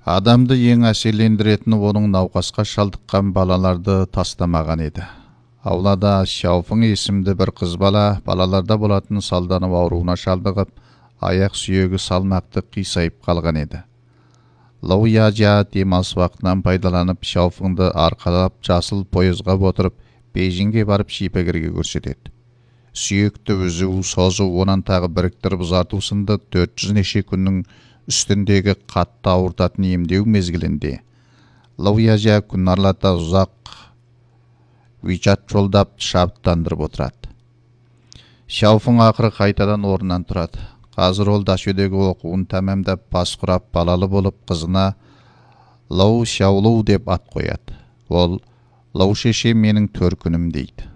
Адамды ең әсерлендіретіні оның науқасқа шалдыққан балаларды тастамаған еді. Аулада Шауфың есімді бір қыз балаларда болатын салданып ауруына шалдығып, аяқ сүйегі салмақты қисайып қалған еді. Лау Яжа демалыс уақытынан пайдаланып Шауфыңды арқалап жасыл пойызға отырып, Бейжіңге барып шипагерге көрсетеді. Сүйекті үзу, созу, онан тағы біріктіріп ұзарту сынды 400 неше күннің үстіндегі қатты ауыртатын емдеу мезгілінде Лау Яжа күнарлата ұзақ вичат жолдап шабыттандырып отырады. Шауфың ақыры қайтадан орнынан тұрады. Қазір ол дашөдегі оқуын тәмамдап бас құрап балалы болып, қызына Лау Шаулу деп ат қояды. Ол Лау шеше менің төркінім дейді.